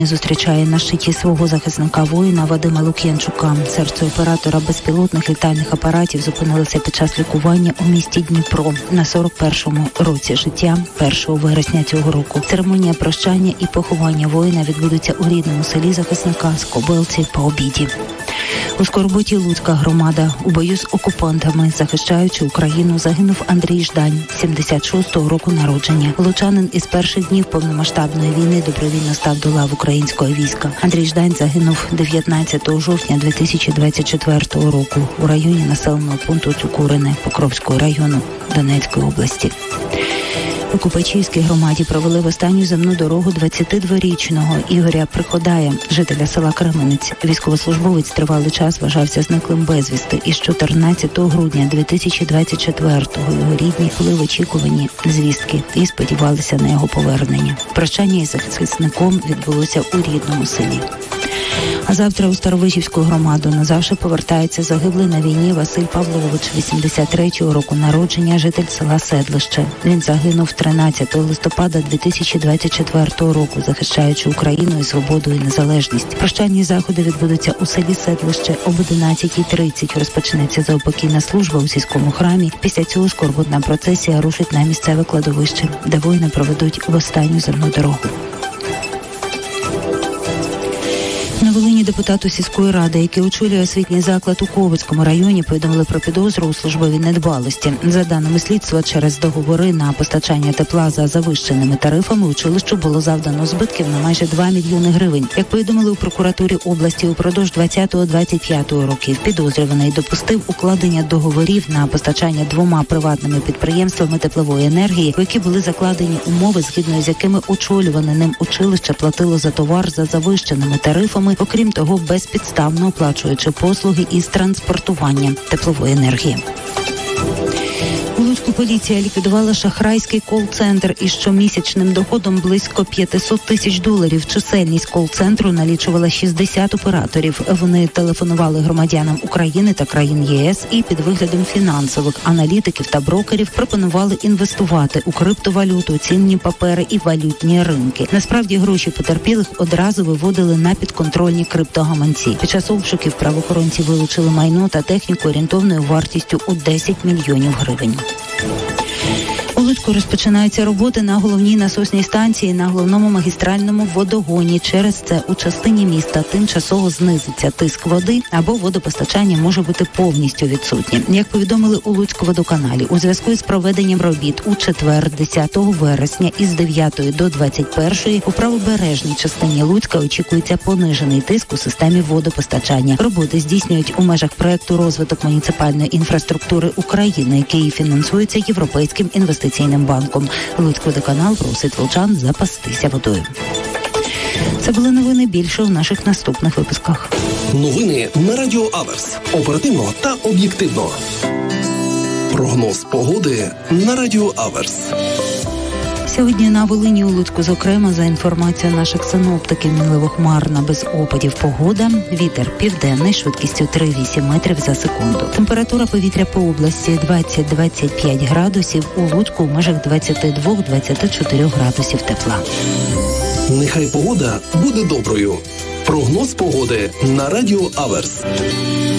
Зустрічає на щиті свого захисника-воїна Вадима Лук'янчука. Серце оператора безпілотних літальних апаратів зупинилося під час лікування у місті Дніпро на 41-му році життя 1 вересня цього року. Церемонія прощання і поховання воїна відбудуться у рідному селі захисника Скобелці по обіді. У Скорботі Луцька громада. У бою з окупантами, захищаючи Україну, загинув Андрій Ждань, 76-го року народження. Лучанин із перших днів повномасштабної війни добровільно став до лав українського війська. Андрій Ждань загинув 19 жовтня 2024 року у районі населеного пункту Цукурине Покровського району Донецької області. У Купачівській громаді провели в останню земну дорогу 22-річного Ігоря Приходая, жителя села Кременець. Військовослужбовець тривалий час вважався зниклим безвісти. І з 14 грудня 2024-го його рідні були в очікуванні звістки і сподівалися на його повернення. Прощання із захисником відбулося у рідному селі. А завтра у Старовижівську громаду назавжди повертається загиблий на війні Василь Павлович, 83-го року народження, житель села Седлище. Він загинув 13 листопада 2024 року, захищаючи Україну і свободу і незалежність. Прощальні заходи відбудуться у селі Седлище об 11:30. Розпочнеться заупокійна служба у сільському храмі. Після цього скорботна процесія рушить на місцеве кладовище, де воїни проведуть в останню земну дорогу. На Волині депутату сільської ради, який очолює освітній заклад у Ковицькому районі, повідомили про підозру у службовій недбалості. За даними слідства, через договори на постачання тепла за завищеними тарифами училищу було завдано збитків на майже 2 мільйони гривень. Як повідомили у прокуратурі області, упродовж 20-25 років підозрюваний допустив укладення договорів на постачання 2 приватними підприємствами теплової енергії, у які були закладені умови, згідно з якими очолюване ним училище платило за товар за завищеними тарифами, окрім того, безпідставно оплачуючи послуги із транспортування теплової енергії. У Луцьку поліція ліквідувала шахрайський кол-центр із щомісячним доходом близько $500 тисяч. Чисельність кол-центру налічувала 60 операторів. Вони телефонували громадянам України та країн ЄС і під виглядом фінансових аналітиків та брокерів пропонували інвестувати у криптовалюту, цінні папери і валютні ринки. Насправді гроші потерпілих одразу виводили на підконтрольні криптогаманці. Під час обшуків правоохоронці вилучили майно та техніку орієнтовною вартістю у 10 мільйонів гривень. У Луцьку розпочинаються роботи на головній насосній станції на головному магістральному водогоні. Через це у частині міста тимчасово знизиться тиск води або водопостачання може бути повністю відсутнє. Як повідомили у Луцькводоканалі, у зв'язку з проведенням робіт у четвер, 10 вересня із 9 до 21 у правобережній частині Луцька очікується понижений тиск у системі водопостачання. Роботи здійснюють у межах проекту «Розвиток муніципальної інфраструктури України», який фінансується Європейським інвестиційним банком. Луцькводоканал просить лучан запастися водою. Це були новини, більше у наших наступних випусках. Новини на Радіо Аверс. Оперативно та об'єктивно. Прогноз погоди на Радіо Аверс. Сьогодні на Волині, у Луцьку, зокрема, за інформацією наших синоптиків, мінливо хмарна, без опадів погода. Вітер південний, швидкістю 3-8 метрів за секунду. Температура повітря по області 20-25 градусів, у Луцьку в межах 22-24 градусів тепла. Нехай погода буде доброю. Прогноз погоди на Радіо Аверс.